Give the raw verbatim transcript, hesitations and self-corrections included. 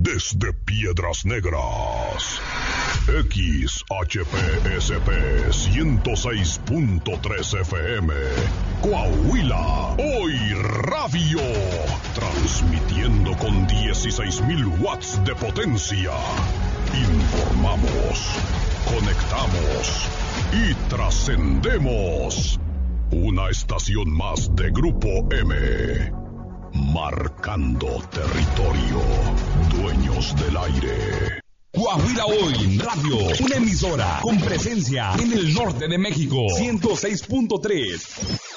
desde Piedras Negras. X H P S P ciento seis punto tres F M, Coahuila, Hoy Radio, transmitiendo con dieciséis mil watts de potencia. Informamos, conectamos y trascendemos. Una estación más de Grupo M, marcando territorio, dueños del aire. Coahuila Hoy Radio, una emisora con presencia en el norte de México, ciento seis punto tres.